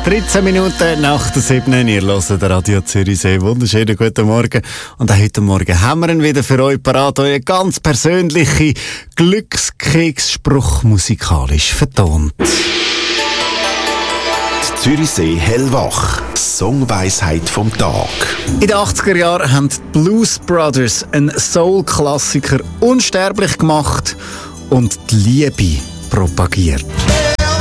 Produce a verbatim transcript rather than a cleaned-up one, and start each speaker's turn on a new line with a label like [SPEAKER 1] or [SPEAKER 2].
[SPEAKER 1] dreizehn Minuten nach der sieben. Ihr hört den Radio Zürichsee. Wunderschönen guten Morgen. Und auch heute Morgen haben wir ihn wieder für euch parat. Euer ganz persönliche Glückskeksspruch musikalisch vertont.
[SPEAKER 2] Die Zürichsee hellwach. Songweisheit vom Tag.
[SPEAKER 1] In den achtziger Jahren haben die Blues Brothers einen Soul-Klassiker unsterblich gemacht und die Liebe propagiert.